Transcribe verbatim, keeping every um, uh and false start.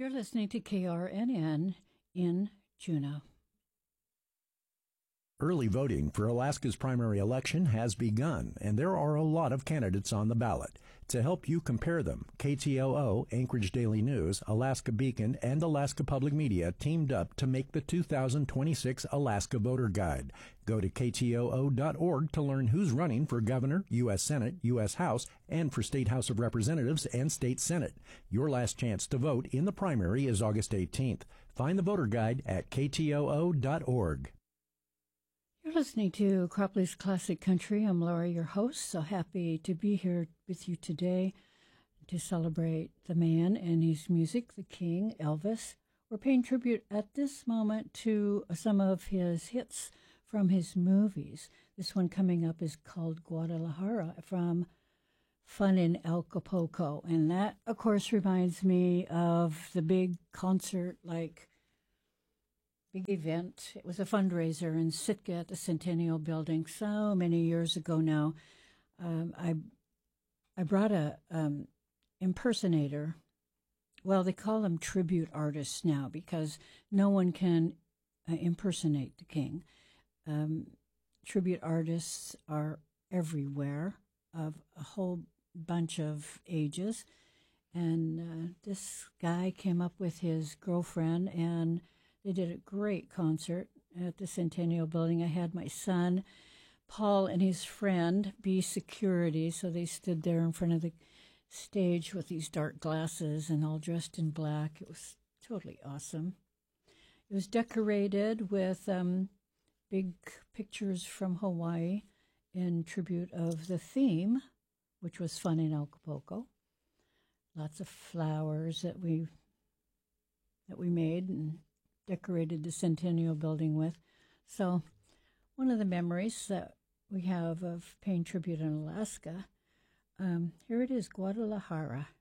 You're listening to K R N N in Juneau. Early voting for Alaska's primary election has begun, and there are a lot of candidates on the ballot. To help you compare them, K T O O, Anchorage Daily News, Alaska Beacon, and Alaska Public Media teamed up to make the two thousand twenty-six Alaska Voter Guide. Go to K T O O dot org to learn who's running for governor, U S Senate, U S House, and for State House of Representatives and State Senate. Your last chance to vote in the primary is August eighteenth. Find the voter guide at K T O O dot org. You're listening to Cropley's Classic Country. I'm Laura, your host. So happy to be here with you today to celebrate the man and his music, the King, Elvis. We're paying tribute at this moment to some of his hits from his movies. This one coming up is called Guadalajara from Fun in Acapulco. And that, of course, reminds me of the big concert, like big event. It was a fundraiser in Sitka at the Centennial Building so many years ago now. Um, I I brought a um, impersonator. Well, they call them tribute artists now because no one can uh, impersonate the King. Um, tribute artists are everywhere, of a whole bunch of ages. And uh, this guy came up with his girlfriend, and they did a great concert at the Centennial Building. I had my son, Paul, and his friend be security, so they stood there in front of the stage with these dark glasses and all dressed in black. It was totally awesome. It was decorated with um, big pictures from Hawaii in tribute of the theme, which was Fun in Acapulco. Lots of flowers that we that we made and decorated the Centennial Building with. So one of the memories that we have of paying tribute in Alaska, um, here it is, Guadalajara.